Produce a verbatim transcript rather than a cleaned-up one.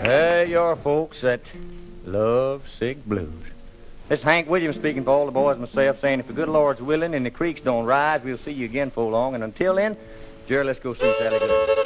Hey, your folks that love sick blues. This is Hank Williams speaking for all the boys and myself, saying if the good Lord's willing and the creeks don't rise, we'll see you again for long. And until then, Jerry, let's go see Sally Good.